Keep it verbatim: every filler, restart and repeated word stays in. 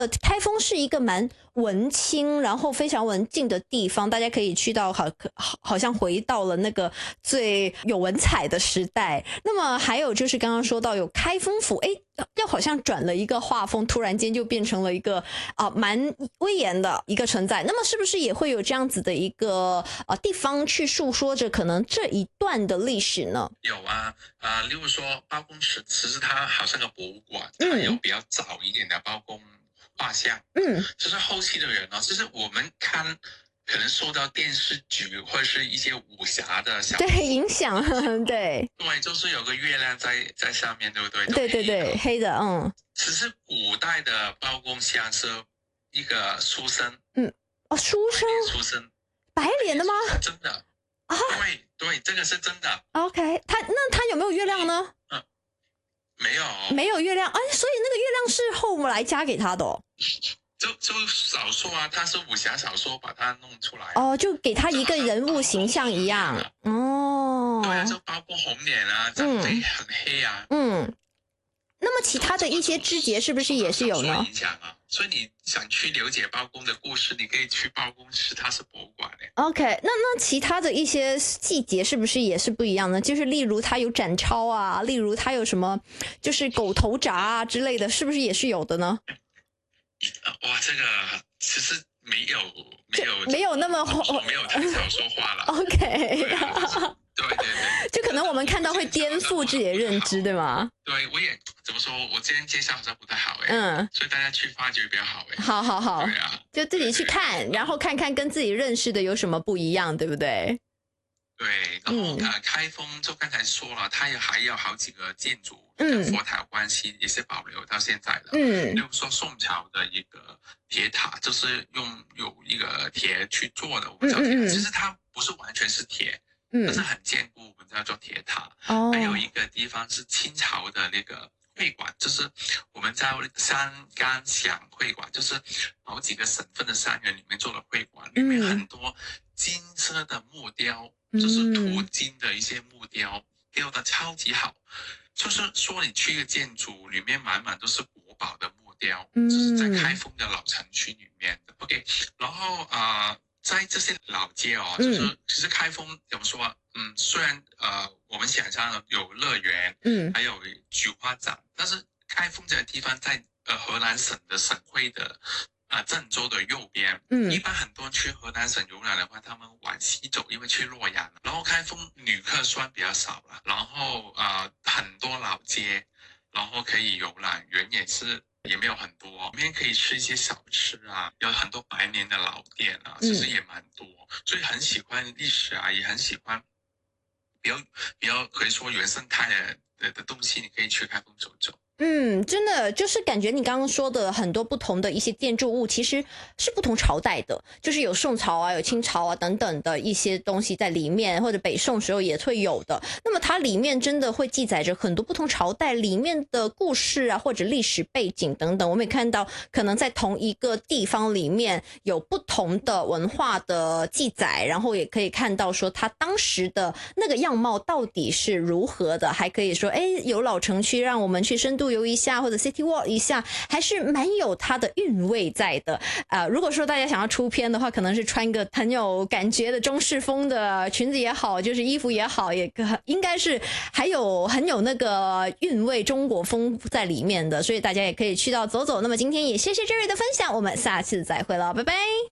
呃，开封是一个蛮文青，然后非常文静的地方，大家可以去到好，好，好像回到了那个最有文采的时代。那么还有就是刚刚说到有开封府，哎，又好像转了一个画风，突然间就变成了一个啊、呃、蛮威严的一个存在。那么是不是也会有这样子的一个呃地方去述说着可能这一段的历史呢？ 有啊，啊、呃，例如说包公祠，其实它好像个博物馆，它有比较早一点的包公画像， 嗯， 就是后期的人呢、哦，就是我们看可能受到电视剧或者是一些武侠的小对影响，对对，就是有个月亮在在上面，对不对？ 对对对，黑的，嗯。 其实古代的包公像是一个书生， 嗯，哦，书生， 书生， 白脸的吗？ 真的啊？ 对对，这个是真的。 OK， 他那他有没有月亮呢？ 嗯，没有， 没有月亮，哎，所以那个月亮是后来加给他的哦。 就就小说啊，他是武侠小说把它弄出来。 哦，就给他一个人物形象一样。哦， 对啊，就包括红脸啊，长得很黑啊。 嗯，那么其他的一些枝节是不是也是有呢？ 影响啊，所以你想去了解包公的故事，你可以去包公祠，它是博物馆的。 OK， 那那其他的一些细节是不是也是不一样呢？就是例如他有展钞啊，例如他有什么就是狗头铡啊之类的，是不是也是有的呢？ 哇，这个其实没有没有没有那么没有太少说话了。 OK， 对对对， 就可能我们看到会颠覆自己的认知，对吗？ 对，我也怎么说？我今天介绍好像不太好哎， 嗯， 所以大家去发掘比较好哎。 好好好， 对啊， 就自己去看，然后看看跟自己认识的有什么不一样，对不对？ 对，然后、嗯、呃，开封就刚才说了，它也还有好几个建筑跟佛塔有关系，也是保留到现在的。嗯，例如说宋朝的一个铁塔，就是用有一个铁去做的，我们叫铁塔，嗯嗯嗯，其实它不是完全是铁，嗯，但是很坚固，我们叫做铁塔。哦，还有一个地方是清朝的那个会馆，就是我们在三杆响会馆，就是好几个省份的三元里面做的会馆，里面很多金色的木雕。就是涂金的一些木雕，雕的超级好。就是说，你去一个建筑里面满满都是国宝的木雕，嗯，就是在开封的老城区里面的。OK， 然后啊、呃，在这些老街哦，就是其实开封怎么说？嗯，虽然呃我们想象有乐园，嗯，还有菊花展，但是开封这个地方在呃河南省的省会的。啊、呃，郑州的右边，嗯，一般很多人去河南省游览的话，他们往西走，因为去洛阳，然后开封旅客算比较少了，然后啊、呃、很多老街，然后可以游览，人也是也没有很多，里面可以吃一些小吃啊，有很多百年的老店啊，其实也蛮多，嗯、所以很喜欢历史啊，也很喜欢比较比较可以说原生态的的的东西，你可以去开封走走。 嗯，真的就是感觉你刚刚说的很多不同的一些建筑物，其实是不同朝代的，就是有宋朝啊，有清朝啊等等的一些东西在里面，或者北宋时候也会有的。那么它里面真的会记载着很多不同朝代里面的故事啊，或者历史背景等等。我们也看到，可能在同一个地方里面有不同的文化的记载，然后也可以看到说它当时的那个样貌到底是如何的，还可以说，哎，有老城区让我们去深度游一下，或者 City Walk 一下，还是蛮有它的韵味在的。呃，如果说大家想要出片的话，可能是穿个很有感觉的中式风的裙子也好，就是衣服也好，也应该是还有很有那个韵味中国风在里面的，所以大家也可以去到走走。那么今天也谢谢 Jerry 的分享，我们下次再会了，拜拜。